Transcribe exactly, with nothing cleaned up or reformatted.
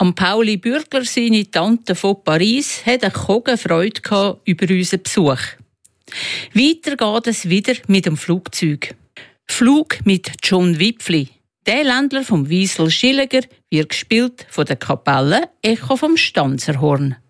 Am Pauli Bürgler, seine Tante von Paris, hat eine Freude über unseren Besuch. Weiter geht es wieder mit dem Flugzeug. Flug mit John Wipfli. Der Ländler vom Wiesel Schilliger wird gespielt von der Kapelle Echo vom Stanzerhorn.